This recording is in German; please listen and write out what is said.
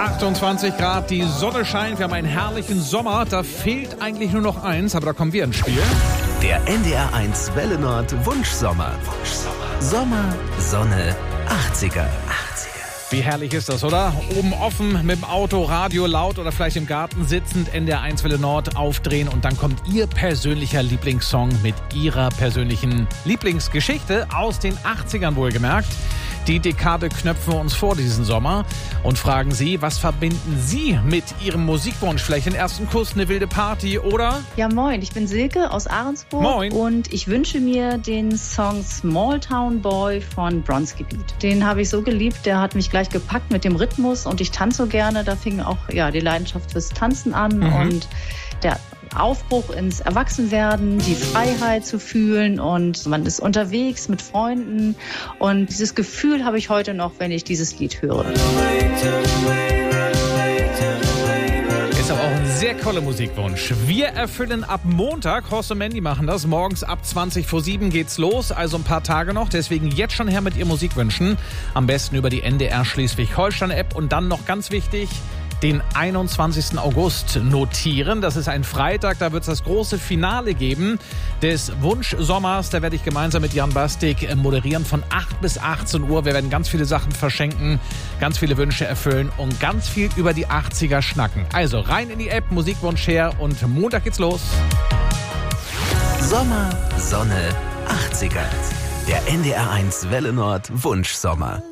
28 Grad, die Sonne scheint, wir haben einen herrlichen Sommer. Da fehlt eigentlich nur noch eins, aber da kommen wir ins Spiel. Der NDR1 Welle Nord Wunschsommer. Sommer, Sonne, 80er. Wie herrlich ist das, oder? Oben offen, mit dem Auto, Radio laut oder vielleicht im Garten sitzend, NDR1 Welle Nord aufdrehen und dann kommt Ihr persönlicher Lieblingssong mit Ihrer persönlichen Lieblingsgeschichte aus den 80ern wohlgemerkt. Die Dekade knöpfen wir uns vor diesen Sommer und fragen Sie, was verbinden Sie mit Ihrem Musikwunsch? Vielleicht den ersten Kuss, eine wilde Party oder? Ja, moin, ich bin Silke aus Ahrensburg. Moin. Und ich wünsche mir den Song Small Town Boy von Bronzegebiet. Den habe ich so geliebt, der hat mich gleich gepackt mit dem Rhythmus und ich tanze so gerne. Da fing auch die Leidenschaft fürs Tanzen an und der Aufbruch ins Erwachsenwerden, die Freiheit zu fühlen und man ist unterwegs mit Freunden und dieses Gefühl habe ich heute noch, wenn ich dieses Lied höre. Ist aber auch ein sehr toller Musikwunsch. Wir erfüllen ab Montag, Horst und Mandy machen das, morgens ab 7:20 geht's los, also ein paar Tage noch, deswegen jetzt schon her mit Ihren Musikwünschen. Am besten über die NDR Schleswig-Holstein-App und dann noch ganz wichtig, den 21. August notieren. Das ist ein Freitag, da wird es das große Finale geben des Wunschsommers. Da werde ich gemeinsam mit Jan Bastik moderieren von 8 bis 18 Uhr. Wir werden ganz viele Sachen verschenken, ganz viele Wünsche erfüllen und ganz viel über die 80er schnacken. Also rein in die App, Musikwunsch her und Montag geht's los. Sommer, Sonne, 80er. Der NDR1 Welle Nord Wunschsommer.